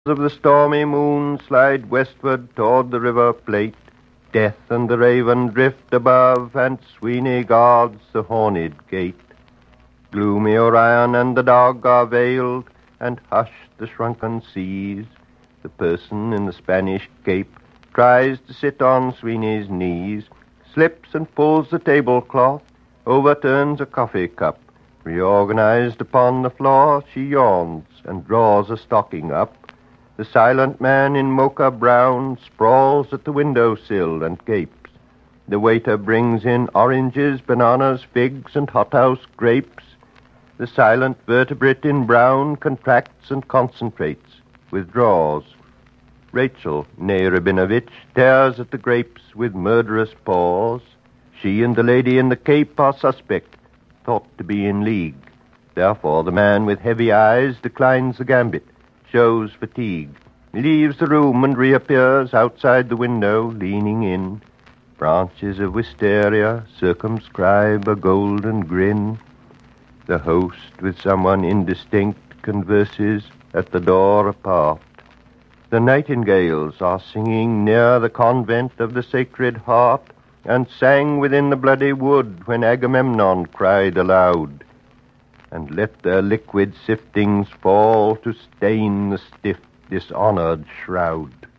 of the stormy moon slide westward toward the River Plate. Death and the raven drift above, and Sweeney guards the horned gate. Gloomy Orion and the dog are veiled, and hushed the shrunken seas. The person in the Spanish cape tries to sit on Sweeney's knees, slips and pulls the tablecloth, overturns a coffee cup. Reorganized upon the floor, she yawns and draws a stocking up. The silent man in mocha brown sprawls at the windowsill and gapes. The waiter brings in oranges, bananas, figs, and hothouse grapes. The silent vertebrate in brown contracts and concentrates, withdraws. Rachel, née Rabinovich, tears at the grapes with murderous paws. She and the lady in the cape are suspect, thought to be in league. Therefore the man with heavy eyes declines the gambit, shows fatigue, leaves the room and reappears outside the window, leaning in. Branches of wisteria circumscribe a golden grin. The host with someone indistinct converses at the door apart. The nightingales are singing near the convent of the Sacred Heart, and sang within the bloody wood when Agamemnon cried aloud, and let their liquid siftings fall to stain the stiff, dishonored shroud.